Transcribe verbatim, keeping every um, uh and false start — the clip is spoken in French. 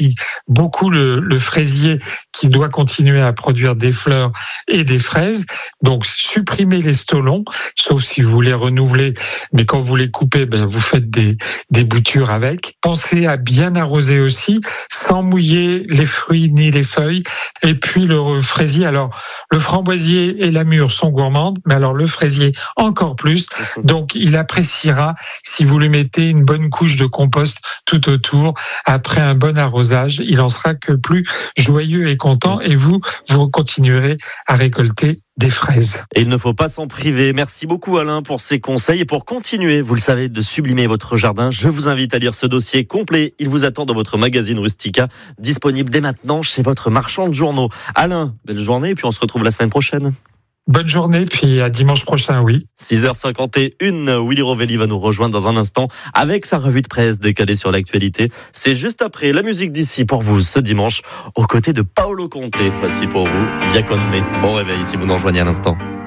aussi beaucoup le, le fraisier qui doit continuer à produire des fleurs et des fraises. Donc, supprimez les stolons, sauf si vous voulez renouveler, mais quand vous les coupez, ben, vous faites des, des boutures avec. Pensez à bien arroser aussi, sans mouiller les fruits ni les feuilles. Et puis le fraisier, alors le framboisier et la mûre sont gourmandes, mais alors le fraisier encore plus. Donc, il appréciera si vous lui mettez une bonne couche de compost tout autour. Après un bon arrosage, il en sera que plus joyeux et content, et vous, vous continuerez à récolter des fraises. Et il ne faut pas s'en priver. Merci beaucoup Alain pour ces conseils et pour continuer, vous le savez, de sublimer votre jardin. Je vous invite à lire ce dossier complet. Il vous attend dans votre magazine Rustica, disponible dès maintenant chez votre marchand de journaux. Alain, belle journée et puis on se retrouve la semaine prochaine. Bonne journée, puis à dimanche prochain, oui. six heures cinquante et une, Willy Rovelli va nous rejoindre dans un instant avec sa revue de presse décalée sur l'actualité. C'est juste après la musique d'ici pour vous ce dimanche, aux côtés de Paolo Conte. Voici pour vous, Via Con Me. Bon réveil si vous nous rejoignez à l'instant.